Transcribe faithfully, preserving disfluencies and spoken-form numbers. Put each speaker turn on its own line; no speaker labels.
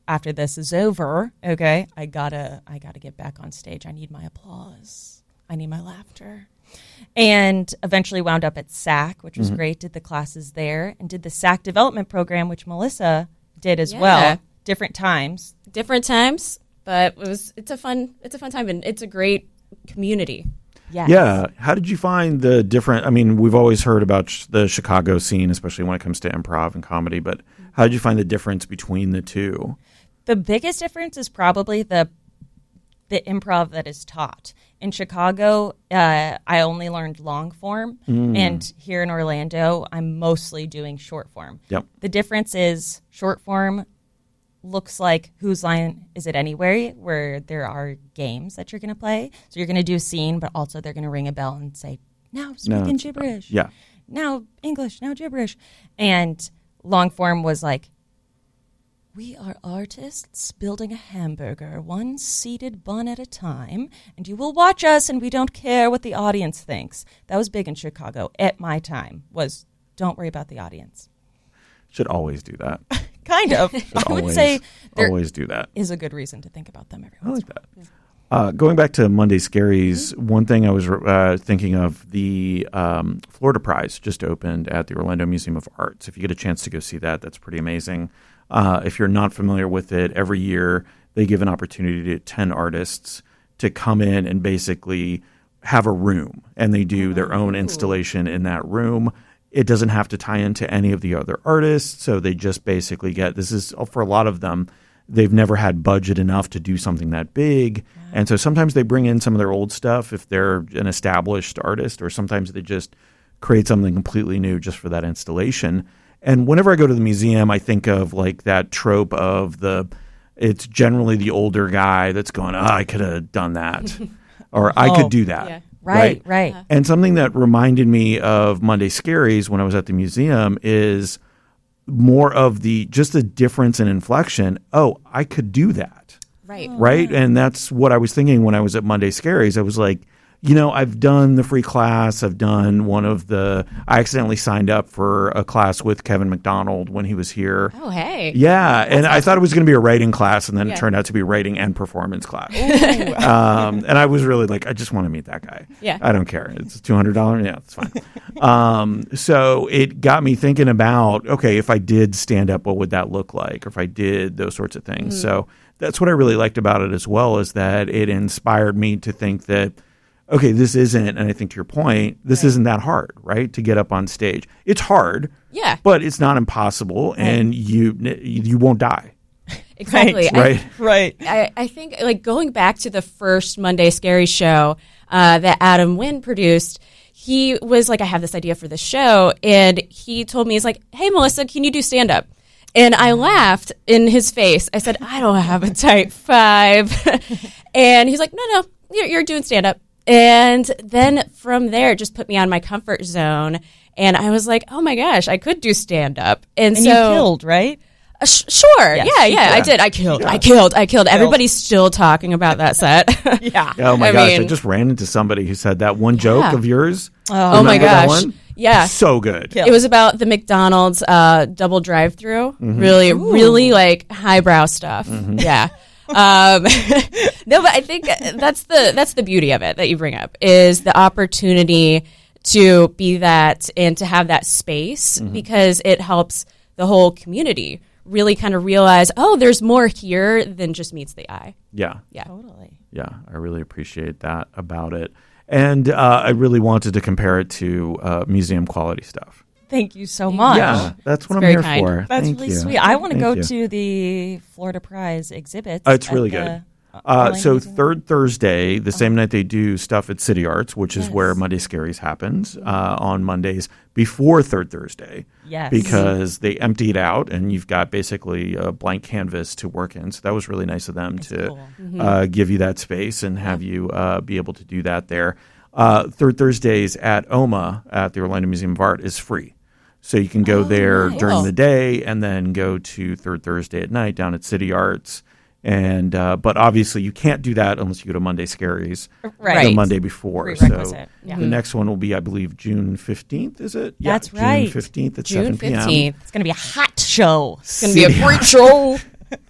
after this is over, okay, I gotta, I gotta get back on stage. I need my applause. I need my laughter. And eventually wound up at S A C, which was mm-hmm. great. Did the classes there and did the S A C development program, which Melissa did as yeah. well. Different times,
different times, but it was. It's a fun. It's a fun time, and it's a great community.
Yes. Yeah. How did you find the different? I mean, we've always heard about sh- the Chicago scene, especially when it comes to improv and comedy. But how did you find the difference between the two?
The biggest difference is probably the the improv that is taught. In Chicago, uh, I only learned long form, mm. and here in Orlando, I'm mostly doing short form.
Yep.
The difference is short form looks like Whose Line Is It Anyway, where there are games that you're going to play. So you're going to do a scene, but also they're going to ring a bell and say, now speak no, in gibberish.
Yeah.
Now English, now gibberish. And long form was like, we are artists building a hamburger, one seeded bun at a time, and you will watch us, and we don't care what the audience thinks. That was big in Chicago at my time, was don't worry about the audience.
Should always do that.
Kind of.
Should
I
always,
would say there
always do that.
Is a good reason to think about them every
I
once
like that. Yeah. Uh, going back to Monday Scaries, mm-hmm. one thing I was uh, thinking of, the um, Florida Prize just opened at the Orlando Museum of Arts. If you get a chance to go see that, that's pretty amazing. Uh, if you're not familiar with it, every year they give an opportunity to ten artists to come in and basically have a room, and they do their own installation in that room. It doesn't have to tie into any of the other artists, so they just basically get – this is – for a lot of them, they've never had budget enough to do something that big. Wow. And so sometimes they bring in some of their old stuff if they're an established artist, or sometimes they just create something completely new just for that installation. And whenever I go to the museum, I think of like that trope of the – it's generally the older guy that's going, oh, I could have done that or oh, I could do that.
Yeah. Right, right.
right. And something that reminded me of Monday Scaries when I was at the museum is more of the just the difference in inflection. Oh, I could do that.
Right.
Oh,
right.
yeah.
And that's what I was thinking when I was at Monday Scaries. I was like, you know, I've done the free class. I've done one of the – I accidentally signed up for a class with Kevin McDonald when he was here.
Oh, hey.
Yeah. That's and awesome. I thought it was going to be a writing class, and then
yeah.
it turned out to be a writing and performance class. um, and I was really like, I just want to meet that guy.
Yeah.
I don't care. It's two hundred dollars. Yeah, it's fine. um, so it got me thinking about, okay, if I did stand up, what would that look like? Or if I did those sorts of things. Mm. So that's what I really liked about it as well, is that it inspired me to think that, okay, this isn't, and I think to your point, this right. isn't that hard, right, to get up on stage. It's hard,
yeah,
but it's not impossible, right. and you you won't die.
Exactly.
Right.
I, right.
I, I think, like, going back to the first Monday Scary show uh, that Adam Wynn produced, he was like, I have this idea for this show, and he told me, he's like, hey, Melissa, can you do stand-up? And I laughed in his face. I said, I don't have a type five. And he's like, no, no, you're, you're doing stand-up. And then from there, it just put me on my comfort zone. And I was like, oh, my gosh, I could do stand-up. And,
and
so,
you killed, right?
Uh, sh- sure. Yes, yeah, yeah, yeah, I did. I killed. Yeah. I killed. I killed. Everybody's still talking about that set.
yeah.
Oh, my
I
gosh.
mean,
I just ran into somebody who said that one joke
yeah.
of yours.
Oh, oh my gosh. Yeah.
So good.
It was about the McDonald's uh, double drive-through. Mm-hmm. Really, Ooh. really like highbrow stuff. Mm-hmm. Yeah. um, no, but I think that's the that's the beauty of it that you bring up, is the opportunity to be that and to have that space, mm-hmm. because it helps the whole community really kind of realize, oh, there's more here than just meets the eye.
Yeah.
Yeah.
Totally.
Yeah. I really appreciate that about it. And uh, I really wanted to compare it to uh, museum quality stuff.
Thank you so much.
Yeah, that's what
it's
I'm here
kind.
for.
That's
Thank
really
you.
sweet. I want to go
you.
to the Florida Prize exhibits.
Uh, it's really good. Uh, so
Museum.
third Thursday, the same night they do stuff at City Arts, which is
yes.
where Monday Scaries happens, uh, on Mondays before third Thursday.
Yes.
Because they empty it out, and you've got basically a blank canvas to work in. So that was really nice of them
That's
to
cool.
mm-hmm.
uh, give you that space and have you uh, be able to do that there. Uh, third Thursdays at O M A at the Orlando Museum of Art is free. So you can go
oh,
there
nice.
during the day and then go to third Thursday at night down at City Arts. And uh, but obviously you can't do that unless you go to Monday Scaries
right.
the Monday before.
So
yeah.
the next one will be, I believe, June fifteenth, is it?
That's
yeah,
right.
June fifteenth at
June
seven p.m.
fifteenth.
It's going to be a hot show.
It's going to be a great show.